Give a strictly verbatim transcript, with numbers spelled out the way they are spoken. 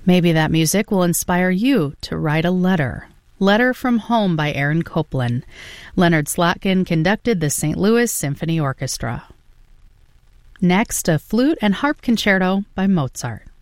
Maybe that music will inspire you to write a letter. Letter from Home by Aaron Copland. Leonard Slotkin conducted the Saint Louis Symphony Orchestra. Next, a flute and harp concerto by Mozart.